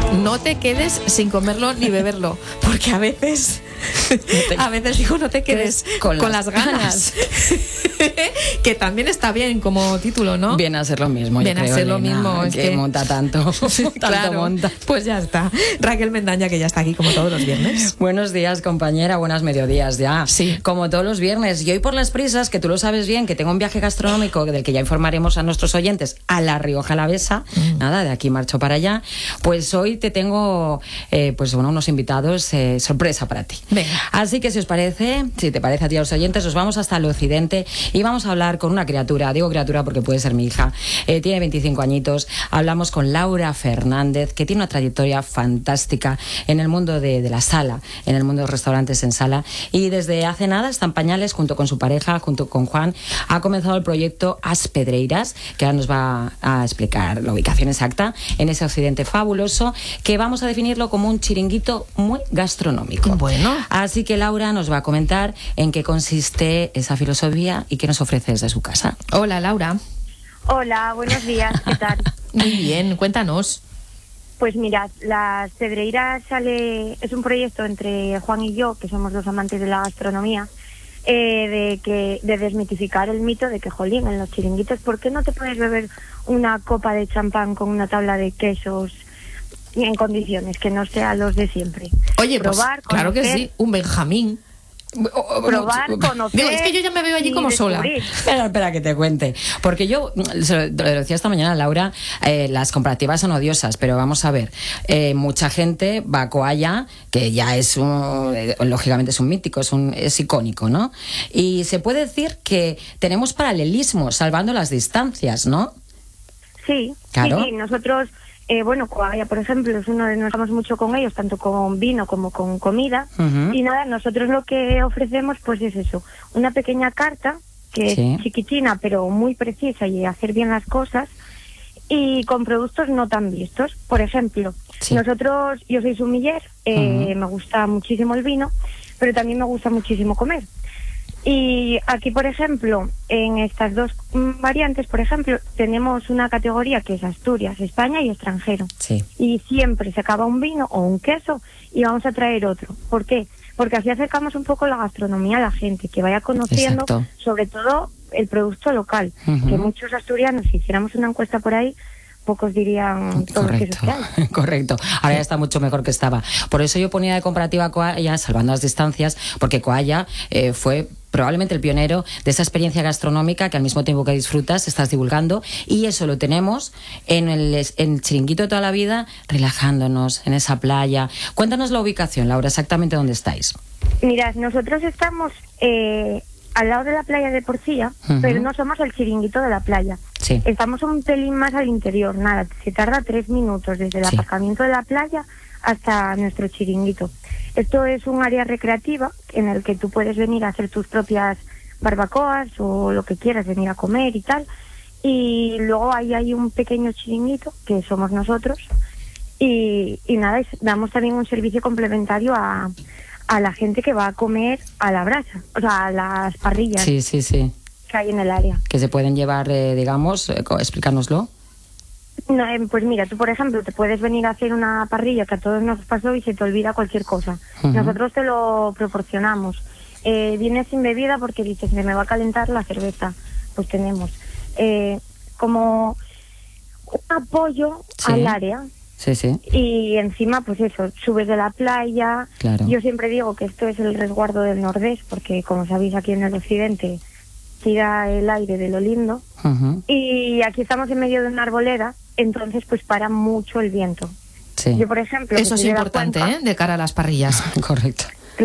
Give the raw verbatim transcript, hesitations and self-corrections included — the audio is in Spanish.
no te quedes sin comerlo ni beberlo, porque a veces, a veces digo, no te quedes con, con las, las ganas. ganas. Que también está bien como título, ¿no? Viene a ser lo mismo. Viene yo a ser creo, lo Elena, mismo. Es que, que monta tanto. tanto claro, monta. Pues ya está. Raquel Mendaña, que ya está aquí como todos los viernes. Buenos días, compañera. Buenas mediodías ya. Sí. Como todos los viernes. Y hoy por las prisas, que tú lo sabes bien, que tengo un viaje gastronómico del que ya informaremos a nuestros oyentes a La Rioja Alavesa. Mm. Nada, de aquí marcho para allá. Pues hoy te tengo eh, pues bueno, unos invitados eh, sorpresa para ti. Venga. Así que si os parece, si te parece a ti a los oyentes, nos vamos hasta el occidente y vamos a hablar con una criatura. Digo criatura porque puede ser mi hija. Eh, tiene veinticinco añitos. Hablamos con Laura Fernández, que tiene una trayectoria fantástica en el mundo de, de la sala, en el mundo de los restaurantes en sala. Y desde hace nada está en pañales junto con su pareja, junto con Juan. Ha comenzado el proyecto As Pedreiras, que ahora nos va a explicar la ubicación exacta en ese occidente fabuloso, que vamos a definirlo como un chiringuito muy gastronómico. Bueno. Así que Laura nos va a comentar en qué consiste esa filosofía y qué nos ofrece desde su casa. Hola, Laura. Hola, buenos días, ¿qué tal? Muy bien, cuéntanos. Pues mirad, Las Pedreiras sale, es un proyecto entre Juan y yo, que somos dos amantes de la gastronomía, eh, de que de desmitificar el mito de que, jolín, en los chiringuitos, ¿por qué no te puedes beber una copa de champán con una tabla de quesos en condiciones que no sean los de siempre? Oye, probar, pues claro que sí, un Benjamín. Probar, conocer. Digo, es que yo ya me veo allí como sola. Espera, espera que te cuente. Porque yo, se lo decía esta mañana a Laura, eh, las comparativas son odiosas, pero vamos a ver. Eh, mucha gente va a Coalla, que ya es un, eh, lógicamente es un mítico, es, un, es icónico, ¿no? Y se puede decir que tenemos paralelismos, salvando las distancias, ¿no? Sí, claro. Sí, sí, nosotros... Eh, bueno, Coalla, por ejemplo, es uno de nos vamos mucho con ellos, tanto con vino como con comida. Uh-huh. Y nada, nosotros lo que ofrecemos pues es eso, una pequeña carta que sí. es chiquitina pero muy precisa y hacer bien las cosas, y con productos no tan vistos. Por ejemplo, sí. nosotros, yo soy sumiller, eh, uh-huh. me gusta muchísimo el vino, pero también me gusta muchísimo comer. Y aquí, por ejemplo, en estas dos variantes, por ejemplo, tenemos una categoría que es Asturias, España y extranjero. Sí. Y siempre se acaba un vino o un queso y vamos a traer otro. ¿Por qué? Porque así acercamos un poco la gastronomía a la gente, que vaya conociendo, exacto, sobre todo el producto local. Uh-huh. Que muchos asturianos, si hiciéramos una encuesta por ahí, pocos dirían todo lo que es social. Correcto. Ahora ya está mucho mejor que estaba. Por eso yo ponía de comparativa a Coalla, salvando las distancias, porque Coalla eh, fue probablemente el pionero de esa experiencia gastronómica que al mismo tiempo que disfrutas estás divulgando, y eso lo tenemos en el, en el chiringuito de toda la vida, relajándonos en esa playa. Cuéntanos la ubicación, Laura, exactamente dónde estáis. Mirad, nosotros estamos eh, al lado de la playa de Porcía, uh-huh. pero no somos el chiringuito de la playa. Sí. Estamos un pelín más al interior, nada, se tarda tres minutos desde el sí. aparcamiento de la playa hasta nuestro chiringuito. Esto es un área recreativa en el que tú puedes venir a hacer tus propias barbacoas o lo que quieras, venir a comer y tal. Y luego ahí hay un pequeño chiringuito que somos nosotros, y, y nada, damos también un servicio complementario a, a la gente que va a comer a la brasa, o sea, a las parrillas. Sí, sí, sí. Que hay en el área. Que se pueden llevar, eh, digamos, eh, explícanoslo. No, eh, pues mira, tú por ejemplo te puedes venir a hacer una parrilla que a todos nos pasó y se te olvida cualquier cosa. Uh-huh. Nosotros te lo proporcionamos. Eh, vienes sin bebida porque dices, se me va a calentar la cerveza. Pues tenemos eh, como un apoyo sí. al área. Sí, sí. Y encima, pues eso, subes de la playa. Claro. Yo siempre digo que esto es el resguardo del Nordés, porque como sabéis aquí en el occidente tira el aire de lo lindo. Uh-huh. Y aquí estamos en medio de una arboleda, entonces pues para mucho el viento. Sí. Yo, por ejemplo... Eso es importante, Cuenca, ¿eh? De cara a las parrillas. Correcto.